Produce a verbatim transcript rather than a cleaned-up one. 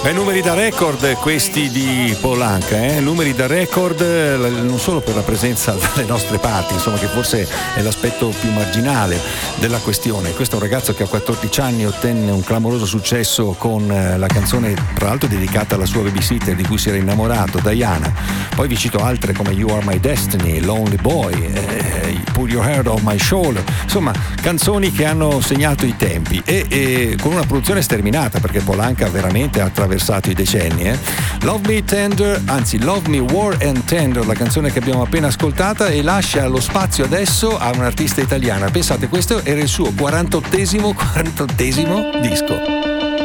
Beh, numeri da record questi di Polanca, eh? numeri da record non solo per la presenza dalle nostre parti, insomma, che forse è l'aspetto più marginale della questione. Questo è un ragazzo che a quattordici anni ottenne un clamoroso successo con la canzone, tra l'altro dedicata alla sua babysitter di cui si era innamorato, Diana. Poi vi cito altre come You Are My Destiny, Lonely Boy, eh, Put Your Head on My Shoulder, insomma canzoni che hanno segnato i tempi e, e con una produzione sterminata, perché Polanca veramente ha attraversato i decenni. eh. Love Me Tender, anzi Love Me War and Tender, la canzone che abbiamo appena ascoltata, e lascia lo spazio adesso a un'artista italiana. Pensate, questo era il suo quarantottesimo quarantottesimo disco.